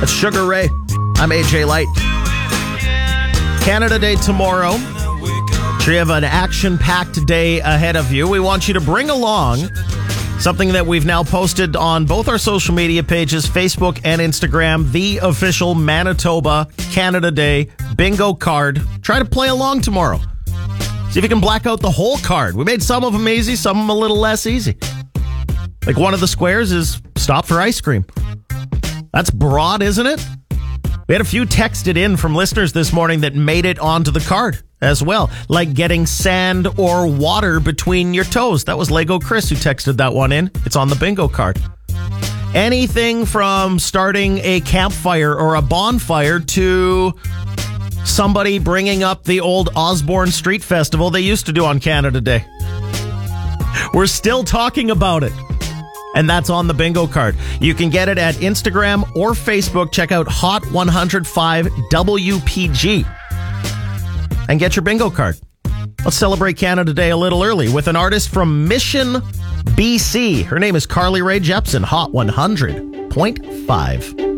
That's Sugar Ray. I'm AJ Light. Canada Day tomorrow. So you have an action-packed day ahead of you. We want you to bring along something that we've now posted on both our social media pages, Facebook and Instagram, the official Manitoba Canada Day bingo card. Try to play along tomorrow. See if you can black out the whole card. We made some of them easy, some of them a little less easy. Like one of the squares is stop for ice cream. That's broad, isn't it? We had a few texted in from listeners this morning that made it onto the card as well, like getting sand or water between your toes. That was Lego Chris who texted that one in. It's on the bingo card. Anything from starting a campfire or a bonfire to somebody bringing up the old Osborne Street Festival they used to do on Canada Day. We're still talking about it. And that's on the bingo card. You can get it at Instagram or Facebook. Check out Hot 105 WPG and get your bingo card. Let's celebrate Canada Day a little early with an artist from Mission, BC. Her name is Carly Rae Jepsen, Hot 100.5.